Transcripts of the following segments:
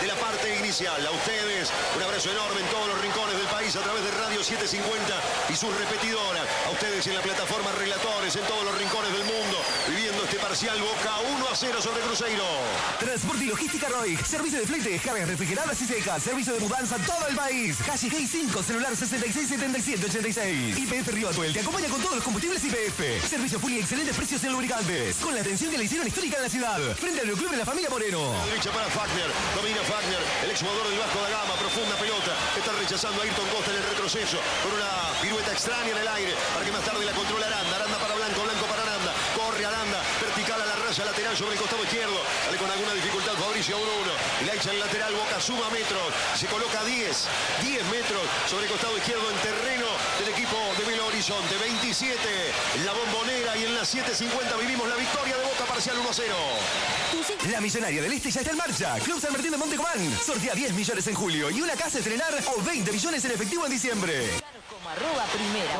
de la parte inicial. A ustedes, un abrazo enorme en todos los rincones del país a través de Radio 750 y sus repetidoras. A ustedes en la plataforma Relatores, en todos los rincones del mundo, viviendo este parcial Boca 1-0 sobre Cruzeiro. Transporte y logística Roig. Servicio de flete, cargas refrigeradas y secas. Servicio de mudanza a todo el país. Calle Gay 5, celular 667786. YPF Río Atuel te acompaña con todos los combustibles YPF. Servicio full y excelentes precios en lubricantes. Con la atención que le hicieron histórica en la ciudad. Frente al club de la familia Moreno. La derecha para Fagner. Domina Fagner. El exjugador del Vasco da Gama. Profunda pelota. Está rechazando a Ayrton Costa en el retroceso. Con una pirueta extraña en el aire. Para que más tarde la controle Aranda. Aranda para Blanco. Blanco para Aranda. Corre Aranda. Vertical a la raya lateral sobre el costado izquierdo. Sale con alguna dificultad Fabricio 1-1. Y la echa el lateral. Boca suma metros. Se coloca 10 metros sobre el costado izquierdo en terreno del equipo de Belo Horizonte. 27 en la Bombonera y en la 750 vivimos la victoria de Boca parcial 1-0. La Millonaria del Este ya está en marcha. Club San Martín de Montecomán. Sortea 10 millones en julio y una casa a estrenar o 20 millones en efectivo en diciembre. Como @primera.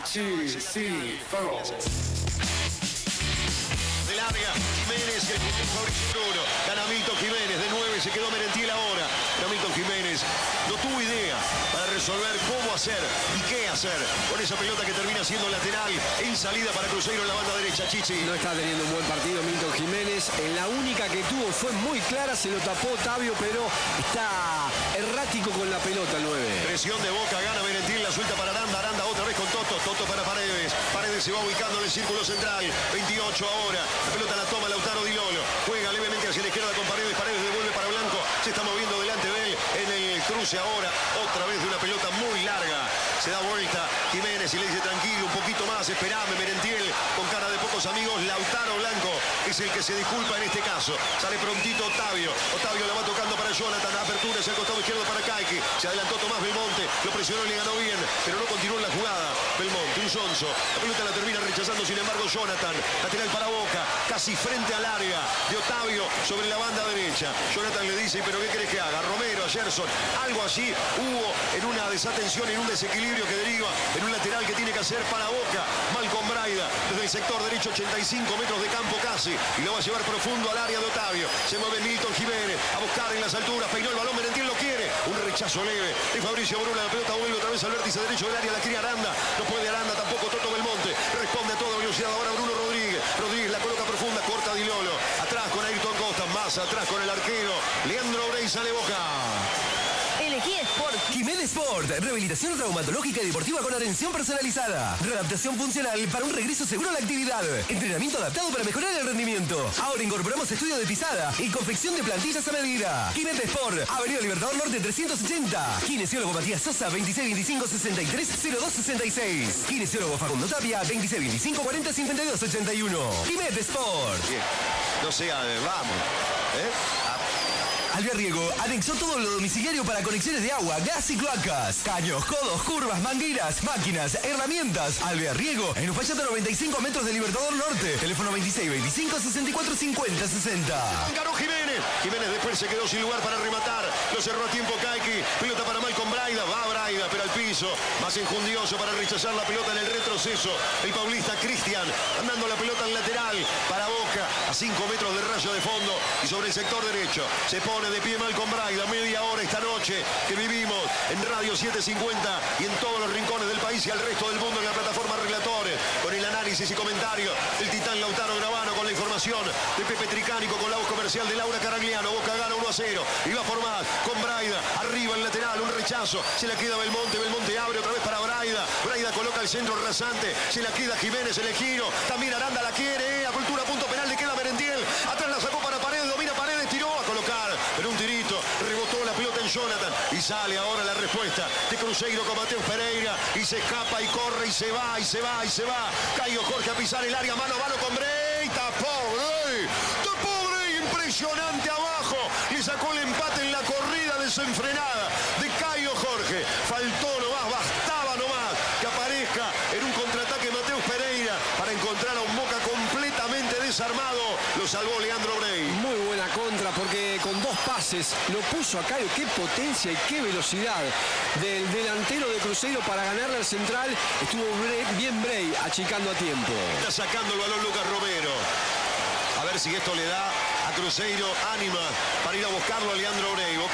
De larga, Jiménez, el Fabricio Bruno. Gana Milton Jiménez, de 9 se quedó Merentiel ahora. Pero Milton Jiménez no tuvo idea para resolver cómo hacer y qué hacer con esa pelota que termina siendo lateral en salida para Cruzeiro en la banda derecha. Chichi. No está teniendo un buen partido Milton Jiménez. En la única que tuvo fue muy clara, se lo tapó Otavio, pero está errático con la pelota el 9. Presión de Boca, gana Merentiel, la suelta para Aranda. Aranda otra vez con Toto. Toto para Paredes. Paredes se va ubicando en el círculo central. 28 ahora. La pelota la toma Lautaro Di Lolo. Juega levemente hacia la izquierda con Paredes. Paredes devuelve para Blanco. Se está moviendo delante de él en el cruce ahora. Otra vez de una pelota muy larga. Se da vuelta Jiménez y le dice tranquilo, un poquito más, esperame Merentiel. Con cara de pocos amigos, Lautaro Blanco es el que se disculpa en este caso. Sale prontito Otavio. Otavio la va tocando para Jonathan. Apertura hacia el costado izquierdo para Caiki. Se adelantó Tomás Belmonte. Lo presionó y le ganó bien. Pero no continuó en la jugada. Belmonte, un sonso. La pelota la termina rechazando, sin embargo, Jonathan. Lateral para Boca. Casi frente al área de Otavio sobre la banda derecha. Jonathan le dice, pero ¿qué crees que haga? Romero, a Gerson. Algo así hubo en una desatención, en un desequilibrio que deriva en un lateral que tiene que hacer para Boca. Malcom Braida, desde el sector derecho, 85 metros de campo casi. Y lo va a llevar profundo al área de Otavio. Se mueve Milton Jiménez a buscar en las alturas. Peinó el balón, Merentiel lo quiere. Un rechazo leve de Fabricio Bruno. La pelota vuelve otra vez al vértice derecho del área. La quiere Aranda. No puede Aranda tampoco. Toto Belmonte responde a toda velocidad. Ahora Bruno Rodríguez. Rodríguez la coloca profunda. Corta Di Lolo. Atrás con Ayrton Costa. Más atrás con el arquero. Leandro Brey, sale Boca. Elegí Sport. Jiménez Sport. Rehabilitación traumatológica y deportiva con atención personalizada. Readaptación funcional para un regreso seguro a la actividad. Entrenamiento adaptado para mejorar el rendimiento. Ahora incorporamos estudio de pisada y confección de plantillas a medida. Jiménez Sport. Avenida Libertador Norte 380. Kinesiólogo Matías Sosa 2625-630266. Kinesiólogo Facundo Tapia 2625-405281. Jiménez Sport. Bien. No sea, vamos. Alberriego anexó todo lo domiciliario para conexiones de agua, gas y cloacas. Caños, codos, curvas, mangueras, máquinas, herramientas. Alberriego en Ufayata 95 metros de Libertador Norte. Teléfono 2625-6450-60. Ganó Jiménez. Jiménez después se quedó sin lugar para rematar. Lo cerró a tiempo Caiki. Pelota para Malcom Braida. Va Braida, pero al piso. Más enjundioso para rechazar la pelota en el retroceso. El paulista Cristian andando la pelota en lateral para Boca. A 5 metros de rayo de fondo. Y sobre el sector derecho se pone de pie Malcom Braida. Media hora esta noche que vivimos en Radio 750 y en todos los rincones del país y al resto del mundo en la plataforma Relatores. Con el análisis y comentario del titán Lautaro Gravano, con la información de Pepe Tricánico, con la voz comercial de Laura Caragliano. Boca gana 1-0 y va por más con Braida. Arriba el lateral, un rechazo. Se la queda Belmonte. Belmonte abre otra vez para Braida. Braida coloca el centro rasante. Se la queda Jiménez en el giro. También Aranda la quiere. A cultura, punto penal, le queda Merentiel. Atrás la sacó para Paredes. Domina Paredes. Tiró a colocar. Pero un tirito. Rebotó la pelota en Jonathan. Y sale ahora la respuesta de Cruzeiro con Mateus Pereira. Y se escapa y corre y se va. Y se va. Y se va. Caio Jorge a pisar el área. Mano a mano con Brey. Tapó Brey. Tapó Brey. Impresionante abajo. Le sacó el empate en la corrida desenfrenada de Caio Jorge. Faltó nomás. Bastaba nomás que aparezca en un contraataque Mateus Pereira para encontrar a un Boca completamente desarmado. Lo salvó Leandro Brey. Muy buena contra porque con dos pases lo puso a Caio. Qué potencia y qué velocidad del delantero de Cruzeiro para ganarle al central. Estuvo bien Brey achicando a tiempo. Está sacando el balón Lucas Romero. A ver si esto le da a Cruzeiro ánima para ir a buscarlo a Leandro Brey.